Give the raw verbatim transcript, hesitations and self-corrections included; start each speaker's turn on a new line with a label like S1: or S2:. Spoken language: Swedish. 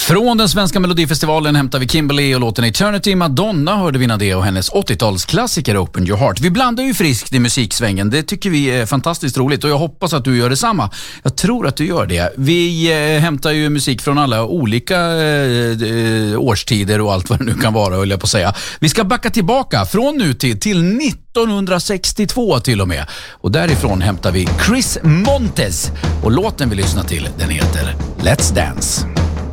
S1: Från den svenska melodifestivalen hämtar vi Kimberly och låten Eternity. Madonna hörde vi det och hennes åttiotalsklassiker Open Your Heart. Vi blandar ju friskt i musiksvängen. Det tycker vi är fantastiskt roligt och jag hoppas att du gör detsamma. Jag tror att du gör det. Vi eh, hämtar ju musik från alla olika eh, årstider och allt vad det nu kan vara, höll jag på att säga. Vi ska backa tillbaka från nutid till nittonhundrasextiotvå till och med. Och därifrån hämtar vi Chris Montes och låten vi lyssnar till, den heter Let's Dance.